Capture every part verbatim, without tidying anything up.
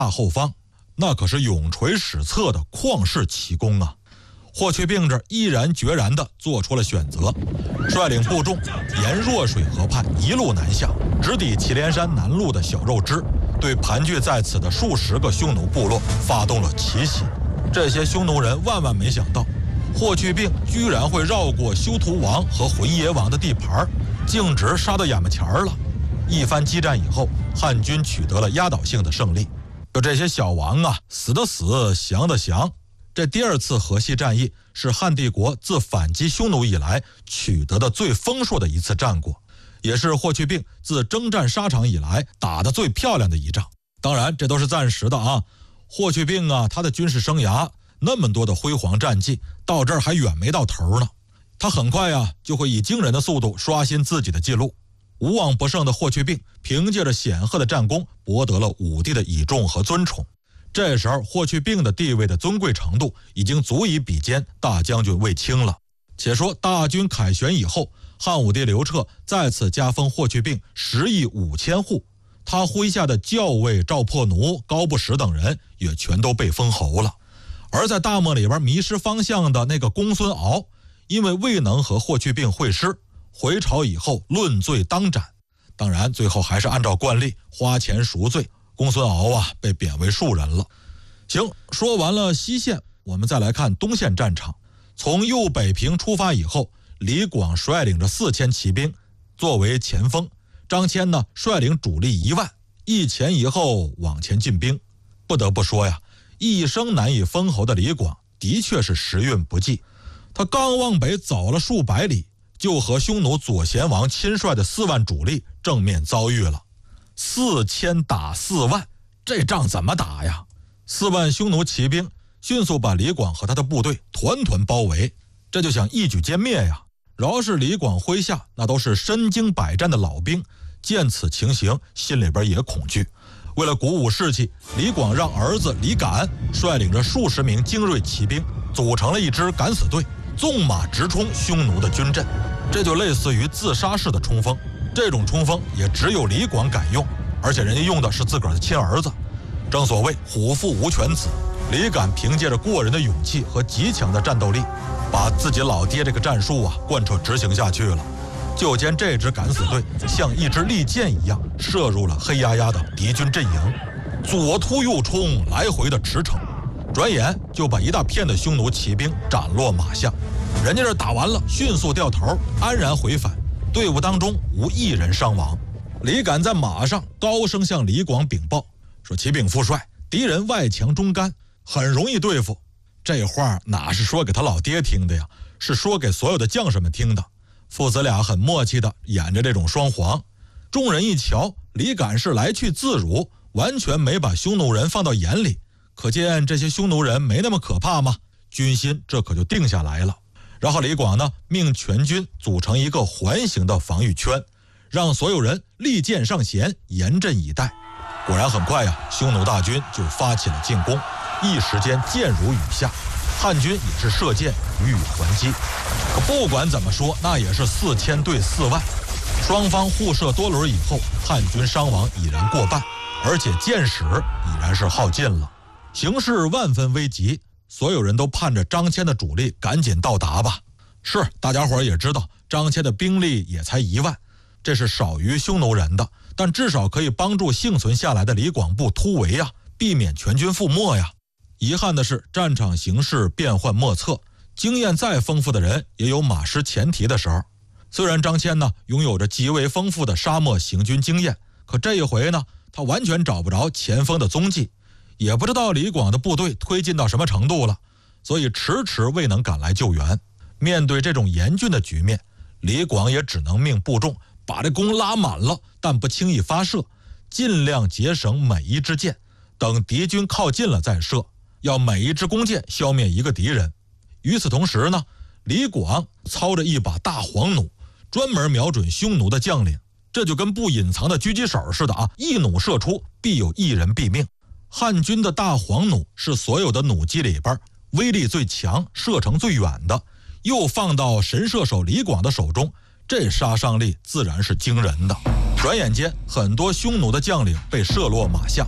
大后方，那可是永垂史册的旷世奇功啊！霍去病这毅然决然地做出了选择，率领部众沿弱水河畔一路南下，直抵祁连山南麓的小肉支，对盘踞在此的数十个匈奴部落发动了奇袭。这些匈奴人万万没想到，霍去病居然会绕过修图王和浑邪王的地盘，径直杀到眼门前了。一番激战以后，汉军取得了压倒性的胜利。就这些小王啊，死的死，降的降。这第二次河西战役是汉帝国自反击匈奴以来取得的最丰硕的一次战果，也是霍去病自征战沙场以来打得最漂亮的一仗。当然这都是暂时的啊，霍去病啊，他的军事生涯那么多的辉煌战绩，到这儿还远没到头呢。他很快啊就会以惊人的速度刷新自己的记录。无往不胜的霍去病凭借着显赫的战功博得了武帝的倚重和尊崇。这时候霍去病的地位的尊贵程度已经足以比肩大将军卫青了。且说大军凯旋以后，汉武帝刘彻再次加封霍去病十亿五千户，他麾下的校尉赵破奴、高不识等人也全都被封侯了。而在大漠里边迷失方向的那个公孙敖，因为未能和霍去病会师，回朝以后论罪当斩。当然最后还是按照惯例花钱赎罪，公孙敖啊被贬为庶人了。行，说完了西线，我们再来看东线战场。从右北平出发以后，李广率领着四千骑兵作为前锋，张骞呢率领主力一万，一前一后往前进兵。不得不说呀，一生难以封侯的李广的确是时运不济。他刚往北走了数百里，就和匈奴左贤王亲率的四万主力正面遭遇了。四千打四万，这仗怎么打呀？四万匈奴骑兵迅速把李广和他的部队团团包围，这就想一举歼灭呀。饶是李广麾下那都是身经百战的老兵，见此情形心里边也恐惧。为了鼓舞士气，李广让儿子李敢率领着数十名精锐骑兵组成了一支敢死队，纵马直冲匈奴的军阵。这就类似于自杀式的冲锋，这种冲锋也只有李广敢用，而且人家用的是自个儿的亲儿子。正所谓虎父无犬子，李敢凭借着过人的勇气和极强的战斗力，把自己老爹这个战术啊贯彻执行下去了。就见这支敢死队像一支利箭一样射入了黑压压的敌军阵营，左突右冲，来回的驰骋，转眼就把一大片的匈奴骑兵斩落马下。人家这打完了，迅速掉头，安然回返，队伍当中无一人伤亡。李敢在马上高声向李广禀报说：“启禀父帅，敌人外强中干，很容易对付。”这话哪是说给他老爹听的呀，是说给所有的将士们听的。父子俩很默契的演着这种双簧。众人一瞧，李敢是来去自如，完全没把匈奴人放到眼里，可见这些匈奴人没那么可怕吗？军心这可就定下来了。然后李广呢，命全军组成一个环形的防御圈，让所有人利箭上弦，严阵以待。果然很快呀，匈奴大军就发起了进攻，一时间箭如雨下，汉军也是射箭予以还击。可不管怎么说，那也是四千对四万，双方互射多轮以后，汉军伤亡已然过半，而且箭矢已然是耗尽了，形势万分危急。所有人都盼着张骞的主力赶紧到达吧。是，大家伙也知道张骞的兵力也才一万，这是少于匈奴人的，但至少可以帮助幸存下来的李广部突围呀，避免全军覆没呀。遗憾的是，战场形势变幻莫测，经验再丰富的人也有马失前蹄的时候。虽然张骞呢拥有着极为丰富的沙漠行军经验，可这一回呢，他完全找不着前锋的踪迹，也不知道李广的部队推进到什么程度了，所以迟迟未能赶来救援。面对这种严峻的局面，李广也只能命部众把这弓拉满了，但不轻易发射，尽量节省每一支箭，等敌军靠近了再射，要每一支弓箭消灭一个敌人。与此同时呢，李广操着一把大黄弩，专门瞄准匈奴的将领，这就跟不隐藏的狙击手似的啊，一弩射出，必有一人毙命。汉军的大黄弩是所有的弩机里边威力最强、射程最远的，又放到神射手李广的手中，这杀伤力自然是惊人的。转眼间，很多匈奴的将领被射落马下，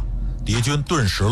敌军顿时